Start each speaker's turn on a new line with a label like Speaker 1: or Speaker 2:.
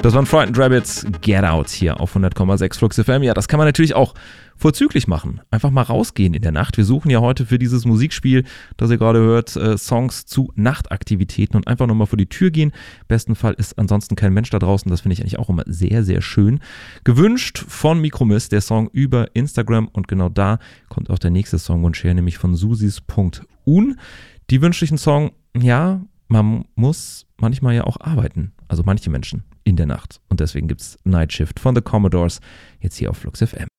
Speaker 1: Das waren Frightened Rabbits, Get Out hier auf 100,6 Flux FM. Ja, das kann man natürlich auch vorzüglich machen. Einfach mal rausgehen in der Nacht. Wir suchen ja heute für dieses Musikspiel, das ihr gerade hört, Songs zu Nachtaktivitäten und einfach nochmal vor die Tür gehen. Im besten Fall ist ansonsten kein Mensch da draußen. Das finde ich eigentlich auch immer sehr, sehr schön. Gewünscht von Mikromist, der Song über Instagram. Und genau da kommt auch der nächste Songwunsch her, nämlich von susis.un. Die wünscht sich einen Song, ja, man muss manchmal ja auch arbeiten. Also manche Menschen in der Nacht. Und deswegen gibt's Night Shift von The Commodores jetzt hier auf Flux FM.